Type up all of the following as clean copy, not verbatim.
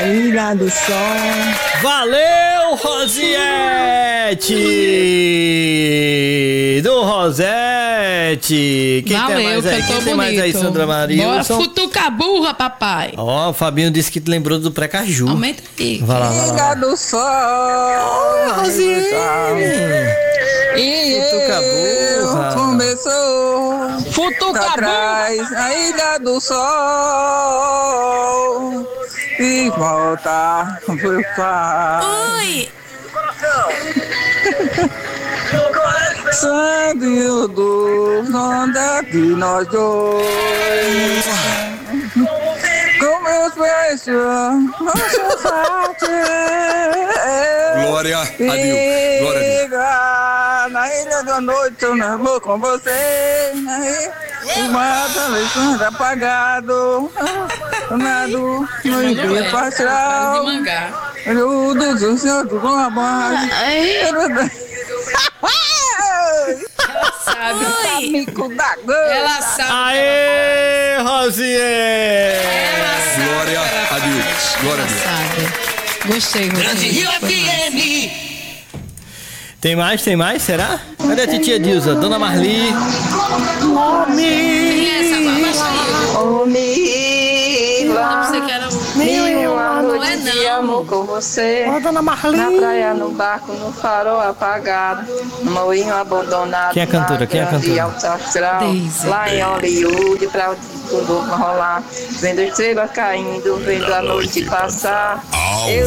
na Ilha do Sol. Valeu, Rosiete! Do Rosete! Quem Valeu, tem mais aí? cantou Quem tem mais aí, bonito. Sandra Maria? Bora, futuca burra, papai. Ó, o Fabinho disse que lembrou do Precaju. Aumenta aí. Vai lá, vai lá. Ilha do Sol. Rosiete! E Futuca burra. começou Futuca atrás a Ilha do Sol e volta pro pai. Oi! Sangue do onda de nós dois. Com meus beijos, nosso forte. Glória a Deus. Glória a Deus. Na ilha da noite eu namoro com você. O mar tá apagado. Nado no Rio Pastoral. Eu do Senhor do Guamá. Sabe? Amigo da gana. Ela sabe. Aê, Rosiete! Glória a Deus. Glória a Deus. Sabe. Gostei, gostei. Tem mais? Será? Cadê a titia Dilza? Dona Marli? Quem é essa? Abaixa aí. Mila, Não sei que era o... uma Não é noite de não. amor com você. Dona Marli! Na praia, no barco, no farol apagado, no moinho abandonado. Quem é a cantora? Quem é a cantora? Alta astral, Daisy. lá em Hollywood, pra tudo rolar. Vendo estrelas caindo, vendo a noite passar. Eu e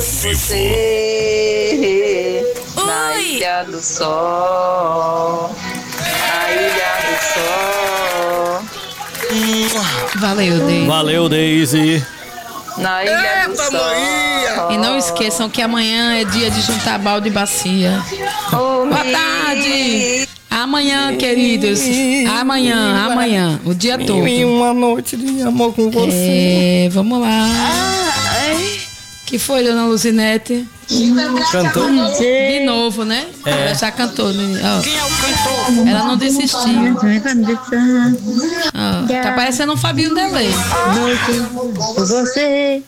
você, na Oi. Ilha do Sol. Na Ilha do Sol. Valeu, Dei. Valeu, Daisy! Na Ilha do Sol. E não esqueçam que amanhã é dia de juntar balde e bacia. Boa tarde! Amanhã, queridos. Amanhã. O dia todo. E uma noite de amor com você. Vamos lá. Que foi, dona Luzinete? Cantou? De novo, né? Ela já cantou. Né? Ó. Ela não desistiu. Ó, tá parecendo um Fabinho Delay. Você.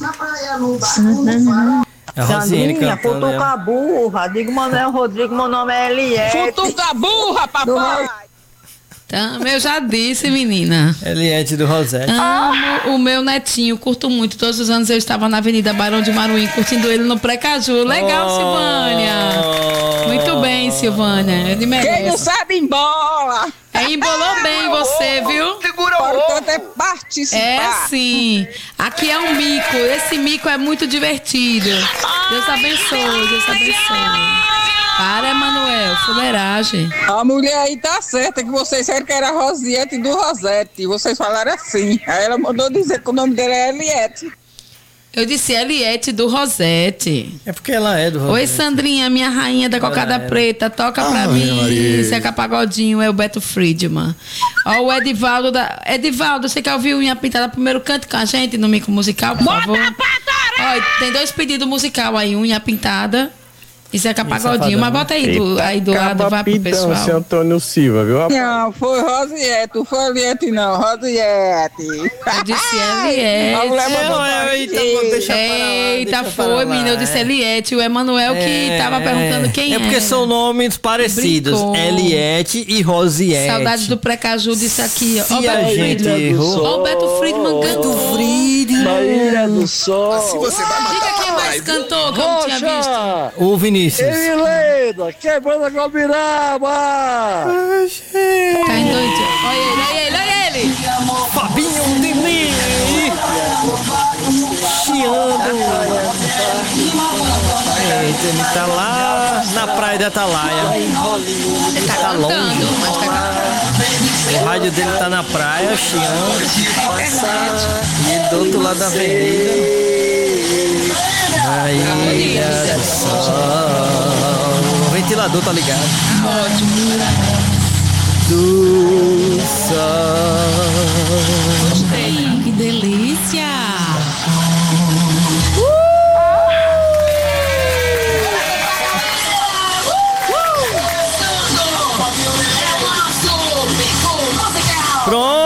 É a Rosiane Sandrinha, cantando. futuca burra. Digo Manuel Rodrigo, meu nome é Eliette. Futuca burra, papai! Então, eu já disse, menina. Eliette do Rosete. Amo o meu netinho, curto muito. Todos os anos eu estava na Avenida Barão de Maruim, curtindo ele no Precaju. Legal, Silvânia. Muito bem, Silvânia. Ele merece. Quem não sabe embola. Embolou bem você, viu? Importante é participar. É sim. Aqui é um mico. Esse mico é muito divertido. Deus abençoe, Deus abençoe. Para, Emanuel, fuleiragem. A mulher aí tá certa, que vocês disseram que era Rosiete do Rosete. Vocês falaram assim. Aí ela mandou dizer que o nome dele é Eliette. Eu disse Eliette do Rosete. É porque ela é do Rosete. Oi, Sandrinha, minha rainha da cocada preta. Toca pra mim. Seca Pagodinho, é o Beto Friedman. Ó, o Edivaldo da... Edivaldo, você quer ouvir Unha Pintada? Primeiro cante com a gente no mico musical, por favor. Ó, tem 2 pedidos musical aí, Unha Pintada e Seca Pagodinho. Mas bota aí do lado, vai pro pessoal. Seu Antônio Silva, viu? Não, foi Rosiette, não foi Eliette não, Rosiette. Eu disse Eliette. Eita, foi, menina. Eu disse Eliette. O Emanuel que tava perguntando quem é. É porque são nomes parecidos. Brincou. Eliette e Rosiette. Saudades do Precaju disse aqui, ó. Ó, Se a Beto gente Friedman. errou. Ó, o Beto Friedman cantou. Na Ilha do Sol. Se você vai matar Diga quem papai, mais cantou que eu não tinha visto. O Vinícius. Evilenda, quebrando a Gobiraba. Tá doido. Olha ele. Fabinho Dini. Chiando. Eita, ele tá lá na praia da Atalaia. Ele tá cantando, mas tá cantando. O rádio dele tá na praia, chiando. E ele do outro lado da avenida. Na Ilha do Sol. O ventilador tá ligado. Do sol. Gostei, que delícia. Pronto,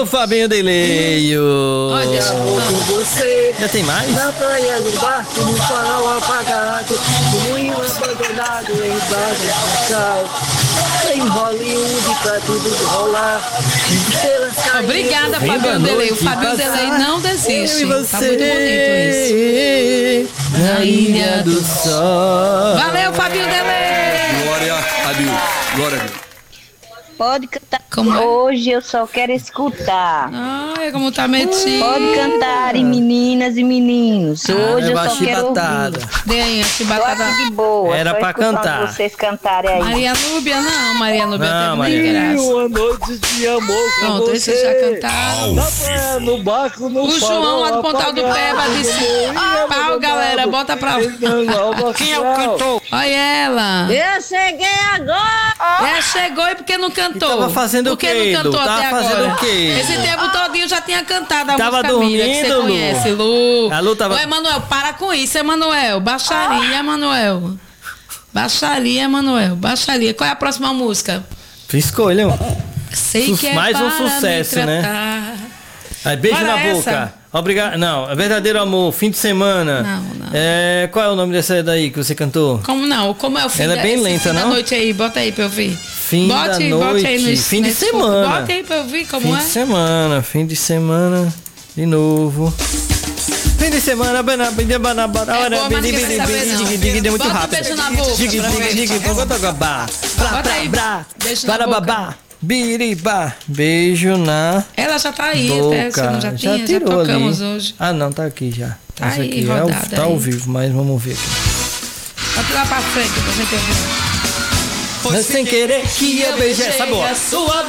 Fabinho Deleio. Olha, Você Já tem mais? na praia do barco, no farol apagado, no moinho abandonado, embaixo do sal. Sem Hollywood pra tudo rolar. Estrelas caindo. obrigada, Vem Fabinho da Delei. O noite Fabinho passar, Delei não desiste. Eu e Tá muito bonito isso. você na Ilha do Sol. Valeu, Fabinho Delei. Glória a Deus. Glória a Deus. Pode cantar. Como é? Hoje eu só quero escutar. Ai, como tá metido. Pode cantar, meninas e meninos. Hoje eu só quero chibatada. ouvir. Dê aí, a Tô chibatada. aqui de boa. Era só pra escutando cantar. vocês cantarem aí. Maria Núbia, não. Maria Núbia Não, teve Maria. nem graça. Uma noite de amor com Pronto, você. esses já cantaram. Na praia, no barco, no O João lá do Pontal do Peba disse: pau, galera, bota pra. Quem é o cantor? Olha ela. Eu cheguei agora! É, chegou e por que não cantou? E tava fazendo por que o quê, não cantou Lu? Tava até fazendo agora? o quê? Esse tempo todinho já tinha cantado a Tava música Mira, que você dormindo, Lu? conhece, Lu. A Lu tava- Ô, Emanuel, para com isso, Emanuel. Baixaria, Emanuel. Baixaria, Emanuel. Baixaria. Qual é a próxima música? Escolham. Sei que é Mais um para sucesso, me né? tratar. Aí, beijo Bora na boca. essa. Obrigado. Não, é Verdadeiro Amor, fim de semana. Não. É, qual é o nome dessa daí que você cantou? Como não? Como é o fim Ela é da- bem esse lenta, fim da não? noite aí? Bota aí pra eu ver. Fim da Bote aí noite. Fim de nesse semana. Bota aí pra eu ver como Fim é. de semana, fim de semana. De novo. Fim de semana, É boa, mas ninguém vai saber, não. é muito Bota um rápido. beijo na boca pra ver. Bota aí, beijo na boca. Biribá. Beijo na Ela já tá aí, boca. até você não já tinha, já tirou tocamos ali. hoje. Ah, não, tá aqui já. Tá Essa aí, aqui rodada tá ao aí. vivo, mas vamos ver aqui. Bota lá pra frente pra gente ouvir. Foi sem querer que eu beijei essa boa. Chega sua